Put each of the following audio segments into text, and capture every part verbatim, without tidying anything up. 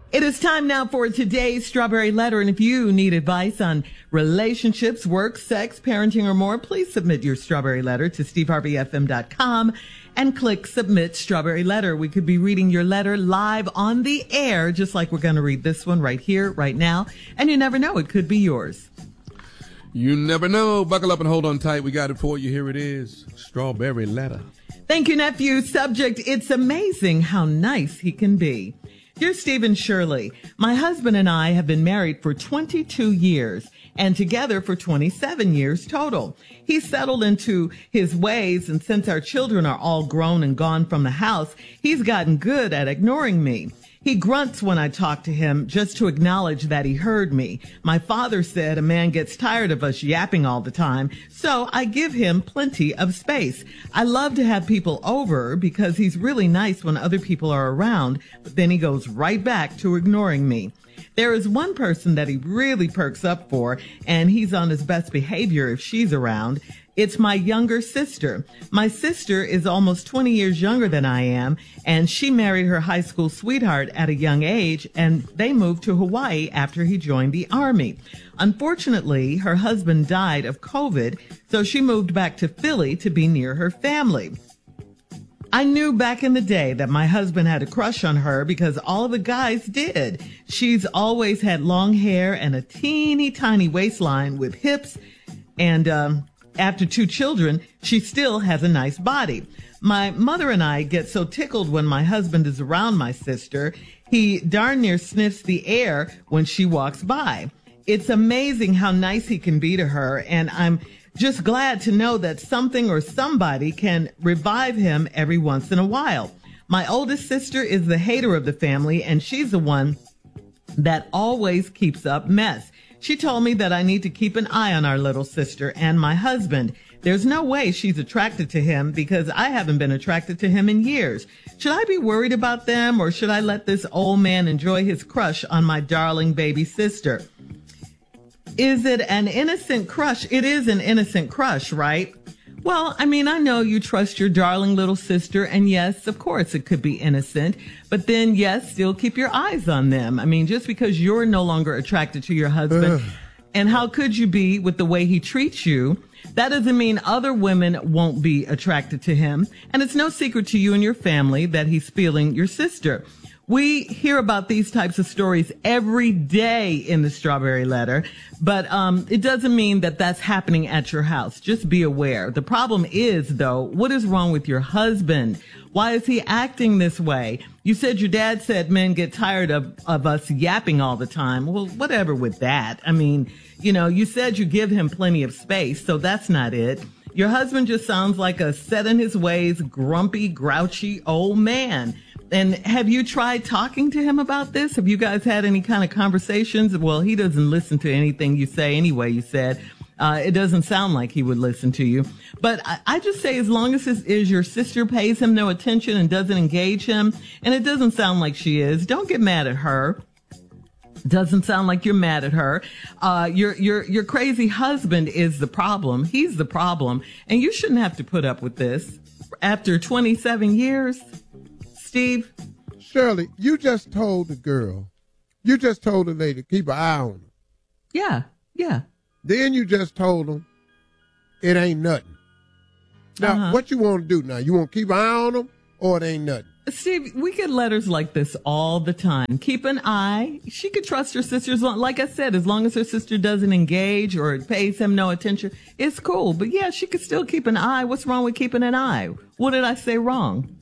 It is time now for today's Strawberry Letter. And if you need advice on relationships, work, sex, parenting, or more, please submit your Strawberry Letter to steve harvey f m dot com and click Submit Strawberry Letter. We could be reading your letter live on the air, just like we're going to read this one right here, right now. And you never know, it could be yours. You never know. Buckle up and hold on tight. We got it for you. Here it is. Strawberry Letter. Thank you, nephew. Subject, it's amazing how nice he can be. Dear Stephen Shirley, my husband and I have been married for twenty-two years and together for twenty-seven years total. He's settled into his ways, and since our children are all grown and gone from the house, he's gotten good at ignoring me. He grunts when I talk to him just to acknowledge that he heard me. My father said a man gets tired of us yapping all the time, so I give him plenty of space. I love to have people over because he's really nice when other people are around, but then he goes right back to ignoring me. There is one person that he really perks up for, and he's on his best behavior if she's around. It's my younger sister. My sister is almost twenty years younger than I am, and she married her high school sweetheart at a young age, and they moved to Hawaii after he joined the Army. Unfortunately, her husband died of COVID, so she moved back to Philly to be near her family. I knew back in the day that my husband had a crush on her because all of the guys did. She's always had long hair and a teeny tiny waistline with hips, and um, after two children, she still has a nice body. My mother and I get so tickled when my husband is around my sister. He darn near sniffs the air when she walks by. It's amazing how nice he can be to her, and I'm just glad to know that something or somebody can revive him every once in a while. My oldest sister is the hater of the family, and she's the one that always keeps up mess. She told me that I need to keep an eye on our little sister and my husband. There's no way she's attracted to him because I haven't been attracted to him in years. Should I be worried about them, or should I let this old man enjoy his crush on my darling baby sister? Is it an innocent crush? It is an innocent crush, right? Well, I mean, I know you trust your darling little sister, and yes, of course, it could be innocent, but then, yes, still keep your eyes on them. I mean, just because you're no longer attracted to your husband, and how could you be with the way he treats you, that doesn't mean other women won't be attracted to him, and it's no secret to you and your family that he's feeling your sister. We hear about these types of stories every day in the Strawberry Letter, but um, it doesn't mean that that's happening at your house. Just be aware. The problem is, though, what is wrong with your husband? Why is he acting this way? You said your dad said men get tired of, of us yapping all the time. Well, whatever with that. I mean, you know, you said you give him plenty of space, so that's not it. Your husband just sounds like a set in his ways, grumpy, grouchy old man. And have you tried talking to him about this? Have you guys had any kind of conversations? Well, he doesn't listen to anything you say anyway, you said. Uh, it doesn't sound like he would listen to you. But I, I just say as long as his, is your sister pays him no attention and doesn't engage him, and it doesn't sound like she is, don't get mad at her. Doesn't sound like you're mad at her. Uh, your, your, your crazy husband is the problem. He's the problem. And you shouldn't have to put up with this after twenty-seven years. Steve? Shirley, you just told the girl, you just told the lady, keep an eye on her. Yeah, yeah. Then you just told them it ain't nothing. Now, uh-huh. What you want to do now? You want to keep an eye on them, or it ain't nothing? Steve, we get letters like this all the time. Keep an eye. She could trust her sister's, like I said, as long as her sister doesn't engage or pays him no attention, it's cool. But yeah, she could still keep an eye. What's wrong with keeping an eye? What did I say wrong?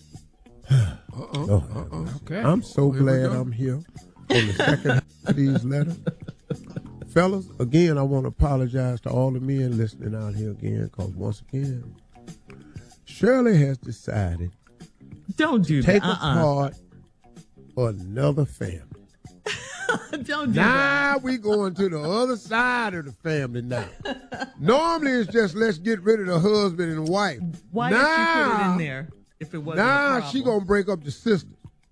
Uh-oh. Oh, uh-oh. Okay. I'm so well, glad I'm here on the second half of these letters. Fellas, again, I want to apologize to all the men listening out here again, because once again, Shirley has decided Don't do to take that. Uh-uh. apart another family. Don't do now that. we going to the other side of the family now. Normally it's just let's get rid of the husband and the wife. Why now, did she put it in there if it wasn't now a problem? she going to break up the sisters.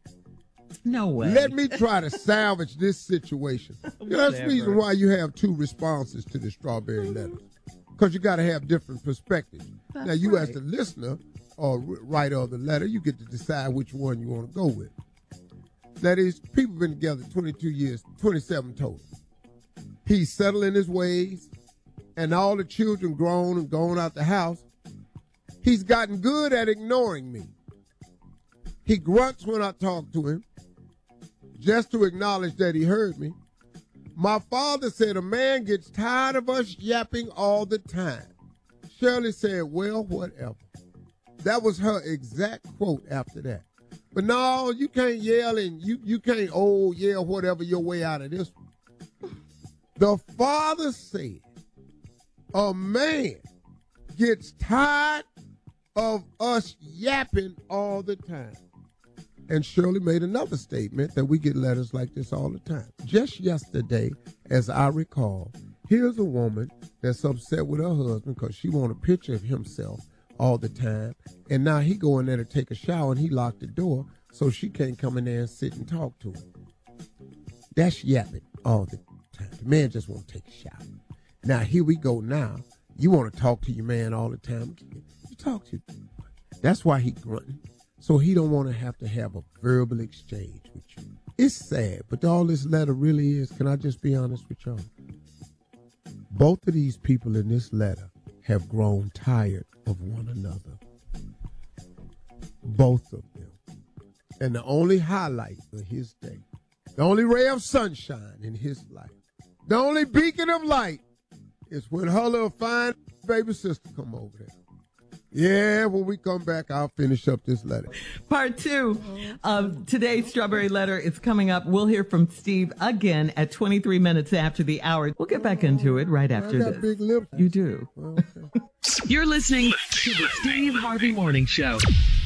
No way. Let me try to salvage this situation. That's the reason why you have two responses to the Strawberry Letters, because you got to have different perspectives. That's now, you right. as the listener or writer of the letter, you get to decide which one you want to go with. That is, people been together twenty-two years, twenty-seven total. He's settling his ways, and all the children grown and gone out the house. He's gotten good at ignoring me. He grunts when I talk to him, just to acknowledge that he heard me. My father said a man gets tired of us yapping all the time. Shirley said, well, whatever. That was her exact quote after that. But no, you can't yell and you, you can't, oh, yell whatever your way out of this one. The father said a man gets tired of us yapping all the time. And Shirley made another statement that we get letters like this all the time. Just yesterday, as I recall, here's a woman that's upset with her husband because she want a picture of himself all the time. And now he go in there to take a shower and he locked the door so she can't come in there and sit and talk to him. That's yapping all the time. The man just want to take a shower. Now, here we go now. You want to talk to your man all the time. You talk to him. That's why he grunting. So he don't want to have to have a verbal exchange with you. It's sad, but all this letter really is, can I just be honest with y'all? Both of these people in this letter have grown tired of one another. Both of them. And the only highlight of his day, the only ray of sunshine in his life, the only beacon of light is when her little fine baby sister come over there. Yeah, when we come back, I'll finish up this letter. Part two of today's Strawberry Letter is coming up. We'll hear from Steve again at twenty-three minutes after the hour. We'll get back into it right after I got this. big lips. You do. Okay. You're listening to the Steve Harvey Morning Show.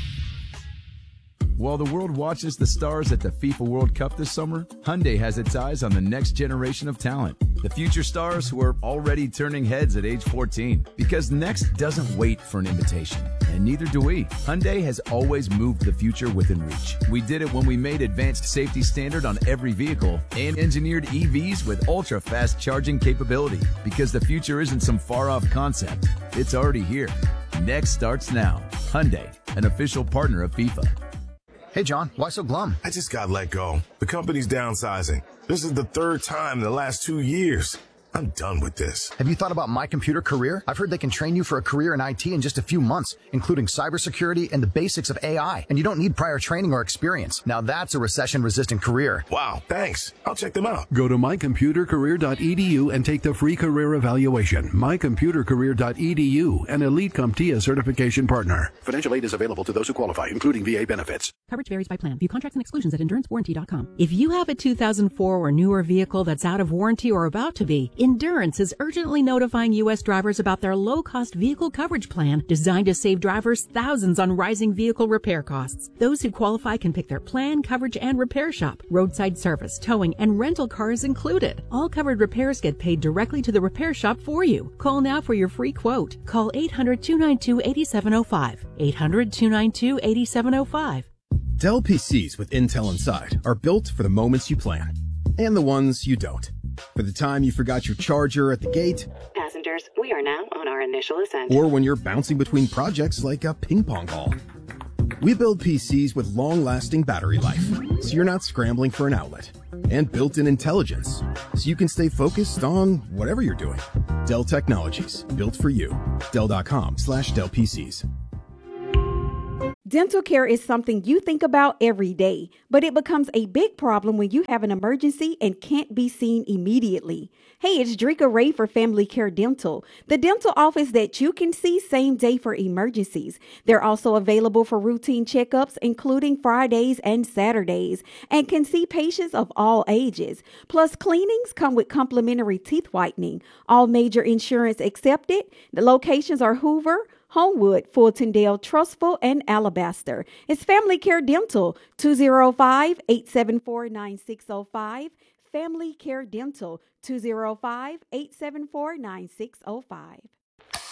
While the world watches the stars at the FIFA World Cup this summer, Hyundai has its eyes on the next generation of talent. The future stars who are already turning heads at age fourteen. Because next doesn't wait for an invitation, and neither do we. Hyundai has always moved the future within reach. We did it when we made advanced safety standard on every vehicle and engineered E Vs with ultra-fast charging capability. Because the future isn't some far-off concept. It's already here. Next starts now. Hyundai, an official partner of FIFA. Hey, John, why so glum? I just got let go. The company's downsizing. This is the third time in the last two years. I'm done with this. Have you thought about My Computer Career? I've heard they can train you for a career in I T in just a few months, including cybersecurity and the basics of A I. And you don't need prior training or experience. Now that's a recession-resistant career. Wow, thanks. I'll check them out. Go to my computer career dot e d u and take the free career evaluation. my computer career dot e d u, an Elite CompTIA certification partner. Financial aid is available to those who qualify, including V A benefits. Coverage varies by plan. View contracts and exclusions at endurance warranty dot com. If you have a two thousand four or newer vehicle that's out of warranty or about to be, Endurance is urgently notifying U S drivers about their low-cost vehicle coverage plan designed to save drivers thousands on rising vehicle repair costs. Those who qualify can pick their plan, coverage, and repair shop. Roadside service, towing, and rental cars included. All covered repairs get paid directly to the repair shop for you. Call now for your free quote. Call eight hundred, two nine two, eight seven zero five. eight hundred, two nine two, eight seven zero five. Dell P Cs with Intel inside are built for the moments you plan and the ones you don't. For the time you forgot your charger at the gate. Passengers, we are now on our initial ascent. Or when you're bouncing between projects like a ping pong ball. We build P Cs with long-lasting battery life, so you're not scrambling for an outlet. And built-in intelligence, so you can stay focused on whatever you're doing. Dell Technologies, built for you. Dell.com slash Dell PCs. Dental care is something you think about every day, but it becomes a big problem when you have an emergency and can't be seen immediately. Hey, it's Drika Ray for Family Care Dental, the dental office that you can see same day for emergencies. They're also available for routine checkups, including Fridays and Saturdays, and can see patients of all ages. Plus, cleanings come with complimentary teeth whitening. All major insurance accepted. The locations are Hoover, Homewood, Fultondale, Trustful, and Alabaster. It's Family Care Dental, two oh five, eight seven four, nine six oh five. Family Care Dental, two oh five, eight seven four, nine six oh five.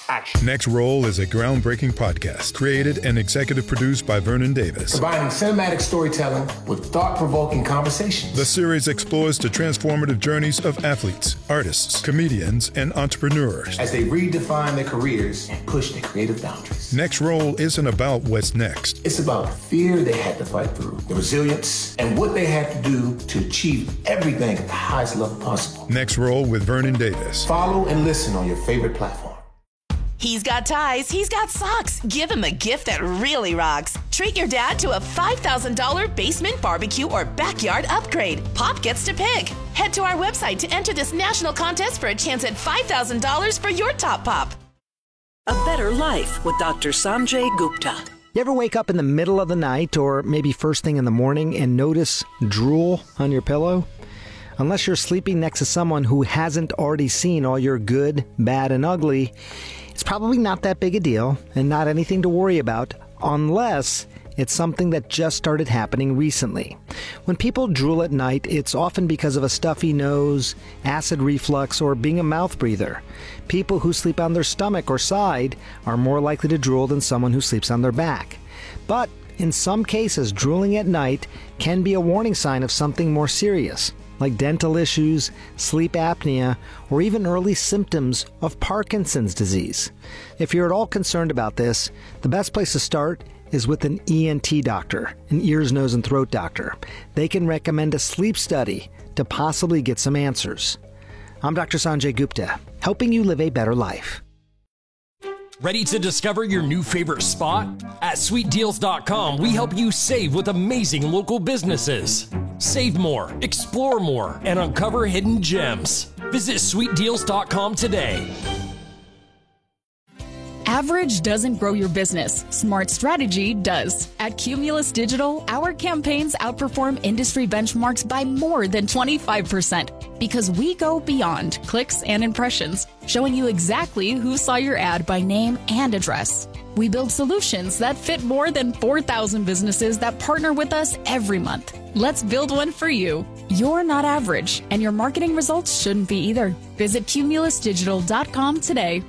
action. Next Roll is a groundbreaking podcast created and executive produced by Vernon Davis. Combining cinematic storytelling with thought-provoking conversations. The series explores the transformative journeys of athletes, artists, comedians, and entrepreneurs as they redefine their careers and push their creative boundaries. Next Roll isn't about what's next. It's about the fear they had to fight through, the resilience, and what they had to do to achieve everything at the highest level possible. Next Roll with Vernon Davis. Follow and listen on your favorite platform. He's got ties, he's got socks. Give him a gift that really rocks. Treat your dad to a five thousand dollars basement barbecue or backyard upgrade. Pop gets to pick. Head to our website to enter this national contest for a chance at five thousand dollars for your top pop. A Better Life with Doctor Sanjay Gupta. You ever wake up in the middle of the night or maybe first thing in the morning and notice drool on your pillow? Unless you're sleeping next to someone who hasn't already seen all your good, bad, and ugly, it's probably not that big a deal and not anything to worry about unless it's something that just started happening recently. When people drool at night, it's often because of a stuffy nose, acid reflux, or being a mouth breather. People who sleep on their stomach or side are more likely to drool than someone who sleeps on their back. But in some cases, drooling at night can be a warning sign of something more serious, like dental issues, sleep apnea, or even early symptoms of Parkinson's disease. If you're at all concerned about this, the best place to start is with an E N T doctor, an ears, nose, and throat doctor. They can recommend a sleep study to possibly get some answers. I'm Doctor Sanjay Gupta, helping you live a better life. Ready to discover your new favorite spot? At sweet deals dot com, we help you save with amazing local businesses. Save more, explore more, and uncover hidden gems. Visit sweet deals dot com today. Average doesn't grow your business. Smart strategy does. At Cumulus Digital, our campaigns outperform industry benchmarks by more than twenty-five percent because we go beyond clicks and impressions, showing you exactly who saw your ad by name and address. We build solutions that fit more than four thousand businesses that partner with us every month. Let's build one for you. You're not average, and your marketing results shouldn't be either. Visit cumulus digital dot com today.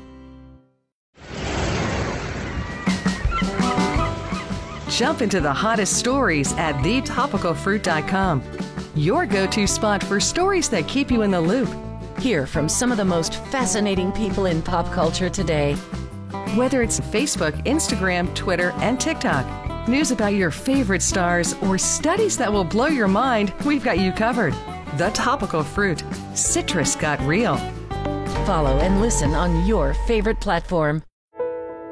Jump into the hottest stories at the topical fruit dot com. Your go-to spot for stories that keep you in the loop. Hear from some of the most fascinating people in pop culture today. Whether it's Facebook, Instagram, Twitter, and TikTok, news about your favorite stars, or studies that will blow your mind, we've got you covered. The Topical Fruit. Citrus got real. Follow and listen on your favorite platform.